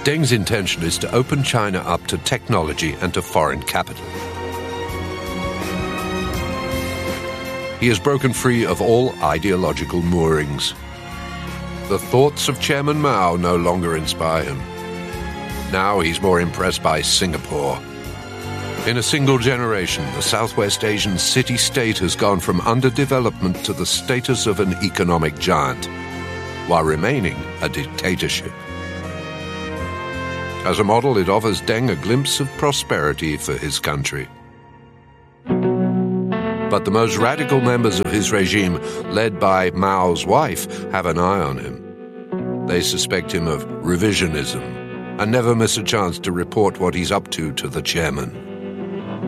Deng's intention is to open China up to technology and to foreign capital. He has broken free of all ideological moorings. The thoughts of Chairman Mao no longer inspire him. Now he's more impressed by Singapore. In a single generation, the Southwest Asian city-state has gone from underdevelopment to the status of an economic giant, while remaining a dictatorship. As a model, it offers Deng a glimpse of prosperity for his country. But the most radical members of his regime, led by Mao's wife, have an eye on him. They suspect him of revisionism and never miss a chance to report what he's up to the chairman.